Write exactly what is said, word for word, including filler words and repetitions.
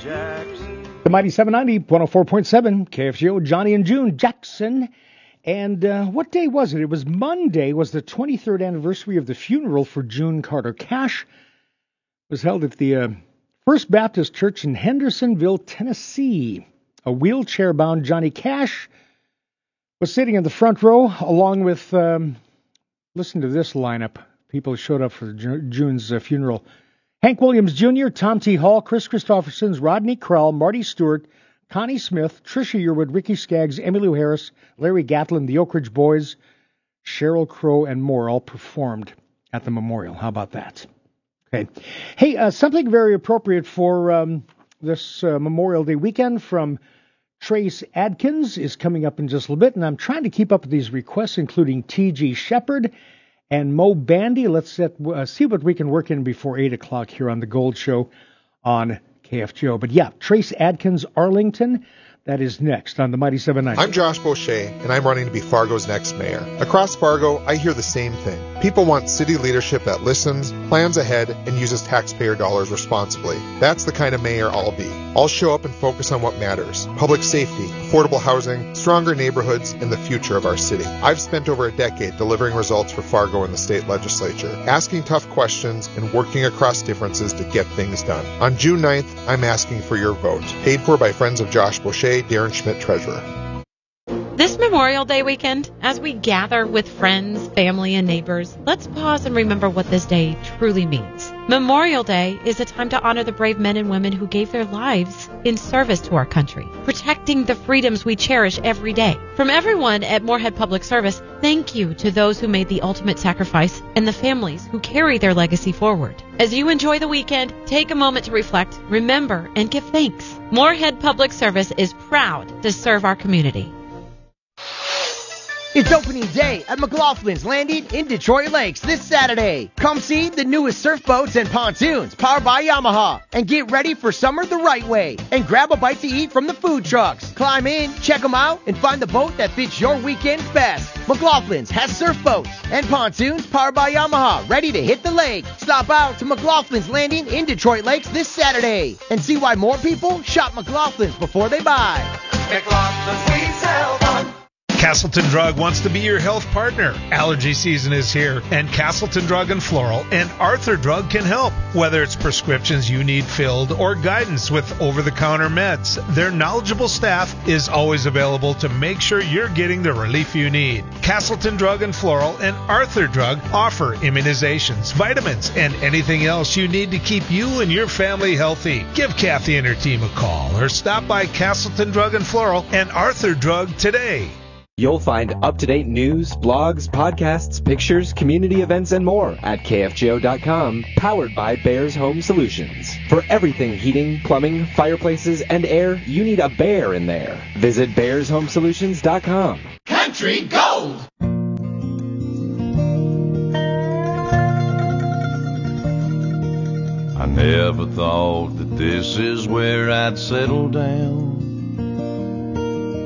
Jackson. The Mighty seven ninety, one oh four point seven, K F G O, Johnny and June Jackson. And uh, what day was it? It was Monday, was the twenty-third anniversary of the funeral for June Carter Cash. It was held at the uh, First Baptist Church in Hendersonville, Tennessee. A wheelchair-bound Johnny Cash was sitting in the front row along with, um, listen to this lineup. People who showed up for June's uh, funeral. Hank Williams Junior, Tom T. Hall, Chris Christopherson, Rodney Crowell, Marty Stewart, Connie Smith, Tricia Yearwood, Ricky Skaggs, Emmylou Harris, Larry Gatlin, the Oak Ridge Boys, Sheryl Crow, and more all performed at the memorial. How about that? Okay. Hey, uh, something very appropriate for um, this uh, Memorial Day weekend from Trace Adkins is coming up in just a little bit, and I'm trying to keep up with these requests, including T G Shepard and Mo Bandy. Let's set, uh, see what we can work in before eight o'clock here on the Gold Show on K F G O. But yeah, Trace Adkins, Arlington, that is next on the Mighty seven ninety. I'm Josh Boucher, and I'm running to be Fargo's next mayor. Across Fargo, I hear the same thing. People want city leadership that listens, plans ahead, and uses taxpayer dollars responsibly. That's the kind of mayor I'll be. I'll show up and focus on what matters: public safety, affordable housing, stronger neighborhoods, and the future of our city. I've spent over a decade delivering results for Fargo in the state legislature, asking tough questions and working across differences to get things done. On June ninth, I'm asking for your vote. Paid for by Friends of Josh Boucher, Darren Schmidt, Treasurer. This Memorial Day weekend, as we gather with friends, family, and neighbors, let's pause and remember what this day truly means. Memorial Day is a time to honor the brave men and women who gave their lives in service to our country, protecting the freedoms we cherish every day. From everyone at Moorhead Public Service, thank you to those who made the ultimate sacrifice and the families who carry their legacy forward. As you enjoy the weekend, take a moment to reflect, remember, and give thanks. Moorhead Public Service is proud to serve our community. It's opening day at McLaughlin's Landing in Detroit Lakes this Saturday. Come see the newest surf boats and pontoons powered by Yamaha and get ready for summer the right way and grab a bite to eat from the food trucks. Climb in, check them out, and find the boat that fits your weekend best. McLaughlin's has surf boats and pontoons powered by Yamaha ready to hit the lake. Stop out to McLaughlin's Landing in Detroit Lakes this Saturday and see why more people shop McLaughlin's before they buy. McLaughlin's, we sell fun. Castleton Drug wants to be your health partner. Allergy season is here, and Castleton Drug and Floral and Arthur Drug can help. Whether it's prescriptions you need filled or guidance with over-the-counter meds, their knowledgeable staff is always available to make sure you're getting the relief you need. Castleton Drug and Floral and Arthur Drug offer immunizations, vitamins, and anything else you need to keep you and your family healthy. Give Kathy and her team a call or stop by Castleton Drug and Floral and Arthur Drug today. You'll find up-to-date news, blogs, podcasts, pictures, community events, and more at K F G O dot com, powered by Bears Home Solutions. For everything heating, plumbing, fireplaces, and air, you need a bear in there. Visit Bears Home Solutions dot com. Country Gold! I never thought that this is where I'd settle down.